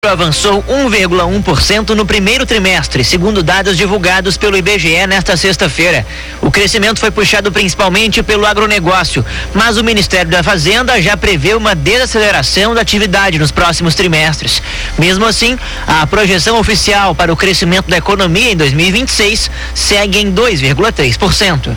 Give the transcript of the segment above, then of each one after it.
avançou 1,1% no primeiro trimestre, segundo dados divulgados pelo IBGE nesta sexta-feira. O crescimento foi puxado principalmente pelo agronegócio, mas o Ministério da Fazenda já prevê uma desaceleração da atividade nos próximos trimestres. Mesmo assim, a projeção oficial para o crescimento da economia em 2026 segue em 2,3%.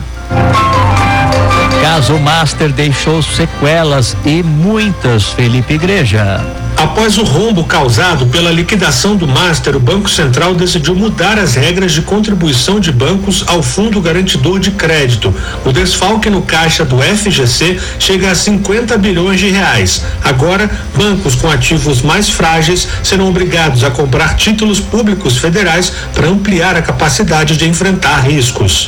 Caso Master deixou sequelas e muitas, Felipe Igreja. Após o rombo causado pela liquidação do Master, o Banco Central decidiu mudar as regras de contribuição de bancos ao Fundo Garantidor de Crédito. O desfalque no caixa do FGC chega a 50 bilhões de reais. Agora, bancos com ativos mais frágeis serão obrigados a comprar títulos públicos federais para ampliar a capacidade de enfrentar riscos.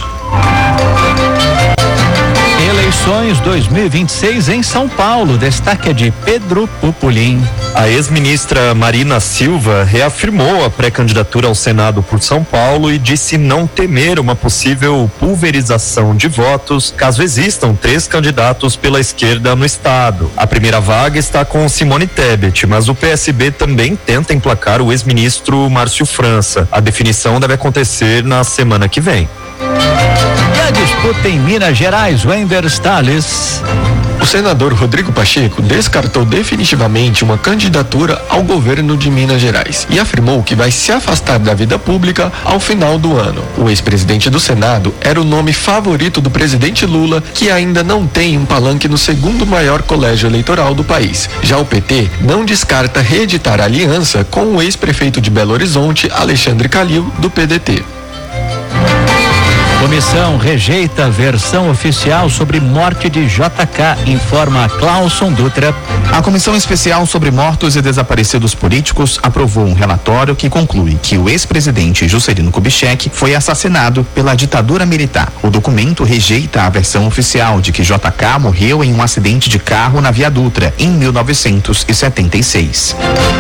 Eleições 2026 em São Paulo. Destaque é de Pedro Pupolin. A ex-ministra Marina Silva reafirmou a pré-candidatura ao Senado por São Paulo e disse não temer uma possível pulverização de votos caso existam 3 candidatos pela esquerda no estado. A primeira vaga está com Simone Tebet, mas o PSB também tenta emplacar o ex-ministro Márcio França. A definição deve acontecer na semana que vem. A disputa em Minas Gerais, Wender Salles. O senador Rodrigo Pacheco descartou definitivamente uma candidatura ao governo de Minas Gerais e afirmou que vai se afastar da vida pública ao final do ano. O ex-presidente do Senado era o nome favorito do presidente Lula, que ainda não tem um palanque no segundo maior colégio eleitoral do país. Já o PT não descarta reeditar aliança com o ex-prefeito de Belo Horizonte, Alexandre Calil, do PDT. Comissão rejeita a versão oficial sobre morte de JK, informa Clauson Dutra. A Comissão Especial sobre Mortos e Desaparecidos Políticos aprovou um relatório que conclui que o ex-presidente Juscelino Kubitschek foi assassinado pela ditadura militar. O documento rejeita a versão oficial de que JK morreu em um acidente de carro na Via Dutra, em 1976.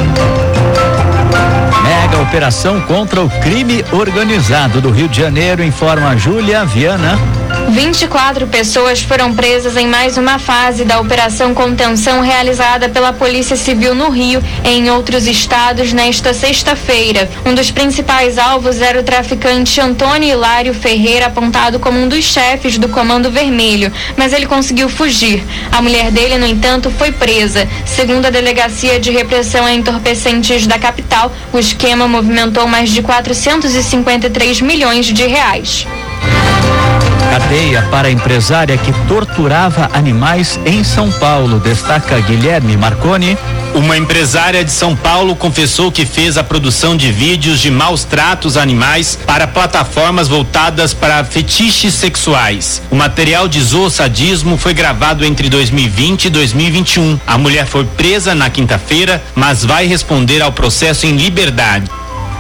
Mega operação contra o crime organizado do Rio de Janeiro, informa Júlia Viana. 24 pessoas foram presas em mais uma fase da operação contenção realizada pela Polícia Civil no Rio e em outros estados nesta sexta-feira. Um dos principais alvos era o traficante Antônio Hilário Ferreira, apontado como um dos chefes do Comando Vermelho, mas ele conseguiu fugir. A mulher dele, no entanto, foi presa. Segundo a Delegacia de Repressão a Entorpecentes da capital, o esquema movimentou mais de 453 milhões de reais. Cadeia para a empresária que torturava animais em São Paulo, destaca Guilherme Marconi. Uma empresária de São Paulo confessou que fez a produção de vídeos de maus tratos a animais para plataformas voltadas para fetiches sexuais. O material de zoosadismo foi gravado entre 2020 e 2021. A mulher foi presa na quinta-feira, mas vai responder ao processo em liberdade.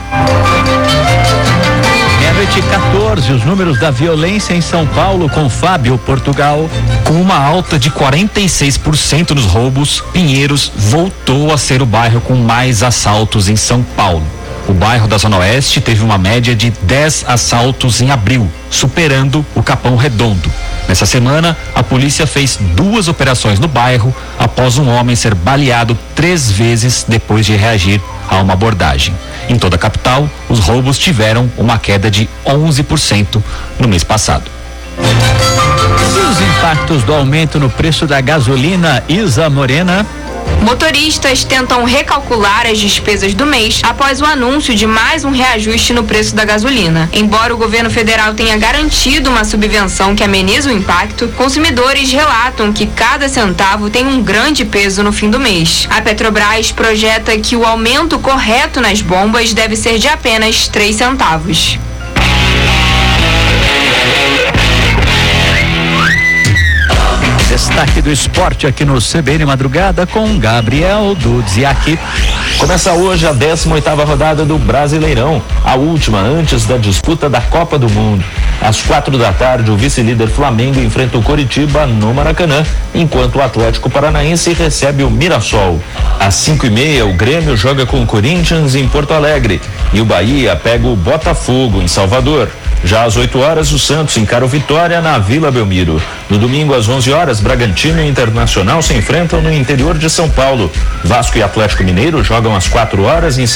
14, os números da violência em São Paulo com Fábio Portugal. Com uma alta de 46% nos roubos, Pinheiros voltou a ser o bairro com mais assaltos em São Paulo. O bairro da Zona Oeste teve uma média de 10 assaltos em abril, superando o Capão Redondo. Nessa semana, a polícia fez 2 operações no bairro após um homem ser baleado 3 vezes depois de reagir a uma abordagem. Em toda a capital, os roubos tiveram uma queda de 11% no mês passado. E os impactos do aumento no preço da gasolina, Isa Morena? Motoristas tentam recalcular as despesas do mês após o anúncio de mais um reajuste no preço da gasolina. Embora o governo federal tenha garantido uma subvenção que ameniza o impacto, consumidores relatam que cada centavo tem um grande peso no fim do mês. A Petrobras projeta que o aumento correto nas bombas deve ser de apenas 3 centavos. Destaque do esporte aqui no CBN Madrugada com Gabriel Dudziak. Começa hoje a 18ª rodada do Brasileirão, a última antes da disputa da Copa do Mundo. Às 4h, o vice-líder Flamengo enfrenta o Coritiba no Maracanã, enquanto o Atlético Paranaense recebe o Mirassol. Às 5h30, o Grêmio joga com o Corinthians em Porto Alegre e o Bahia pega o Botafogo em Salvador. Já às 8h, o Santos encara o Vitória na Vila Belmiro. No domingo, às 11h, Bragantino e Internacional se enfrentam no interior de São Paulo. Vasco e Atlético Mineiro jogam às 4h em